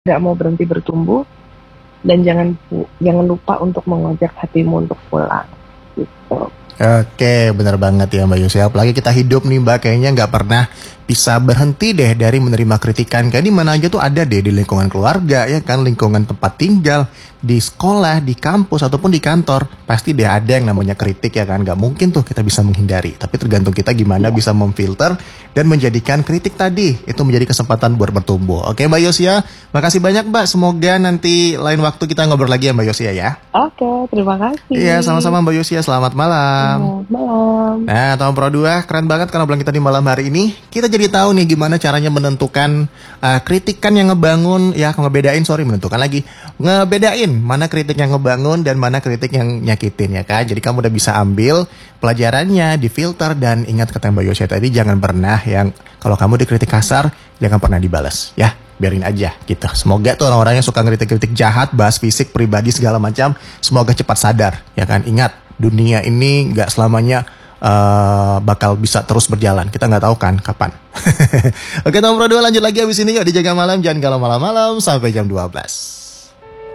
nggak mau berhenti bertumbuh, dan jangan lupa untuk mengajak hatimu untuk pulang gitu. Oke, benar banget ya Mbak Yusya. Apalagi kita hidup nih Mbak, kayaknya nggak pernah bisa berhenti deh dari menerima kritikan. Kayak di mana aja tuh ada deh, di lingkungan keluarga ya kan, lingkungan tempat tinggal, di sekolah, di kampus ataupun di kantor. Pasti deh ada yang namanya kritik ya kan. Nggak mungkin tuh kita bisa menghindari. Tapi tergantung kita gimana bisa memfilter dan menjadikan kritik tadi itu menjadi kesempatan buat bertumbuh. Oke Mbak Yusya, makasih banyak Mbak. Semoga nanti lain waktu kita ngobrol lagi ya Mbak Yusya ya. Oke, terima Iya, kasih. sama-sama Mbak Yusya. Selamat malam. Selamat malam. Nah, tahun Pro 2 keren banget karena obrolan kita di malam hari ini. Kita jadi tahu nih gimana caranya menentukan kritikan yang ngebangun, ya menentukan lagi. Ngebedain mana kritik yang ngebangun dan mana kritik yang nyakitin ya kan. Jadi kamu udah bisa ambil pelajarannya, difilter dan ingat kata Mbak Yosya tadi jangan pernah yang kalau kamu dikritik kasar jangan pernah dibalas ya. Biarin aja gitu. Semoga tuh orang-orang yang suka ngeritik-kritik jahat, bahas fisik, pribadi segala macam, semoga cepat sadar ya kan. Ingat, dunia ini nggak selamanya bakal bisa terus berjalan. Kita nggak tahu kan kapan. Oke, nomor 2 lanjut lagi abis ini yuk dijaga malam. Jangan kalau malam-malam sampai jam 12.